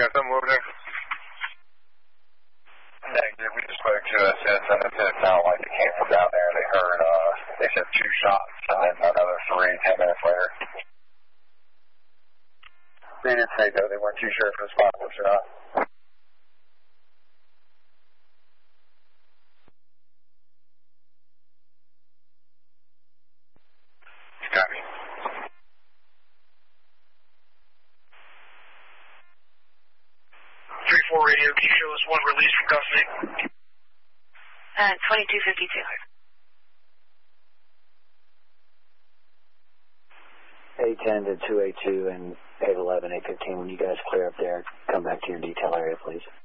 got something over there? Negative. We just spoke to a citizen that said it sounded like it came from down there. They heard, they said 2 shots and then another 3 10 minutes later. They didn't say, though. They weren't too sure if it was spotless or not. Copy. 3-4 radio, can you show us one release from custody? 2252. 810 to 282 and 811, 815. When you guys clear up there, come back to your detail area, please.